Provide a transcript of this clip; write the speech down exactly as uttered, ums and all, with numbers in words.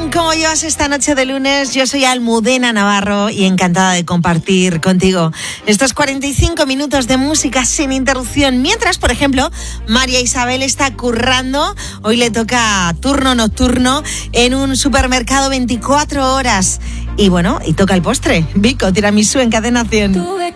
¿Cómo llevas esta noche de lunes? Yo soy Almudena Navarro y encantada de compartir contigo estos cuarenta y cinco minutos de música sin interrupción. Mientras, por ejemplo, María Isabel está currando. Hoy le toca turno nocturno en un supermercado veinticuatro horas. Y bueno, y toca el postre. Vico, tiramisú en Cadena cien.